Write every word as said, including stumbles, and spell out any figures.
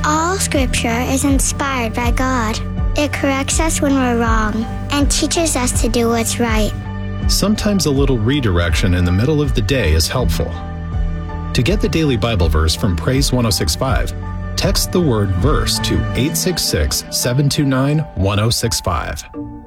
All Scripture is inspired by God. It corrects us when we're wrong and teaches us to do what's right. Sometimes a little redirection in the middle of the day is helpful. To get the daily Bible verse from Praise one oh six point five, text the word verse to eight six six, seven two nine, one oh six five.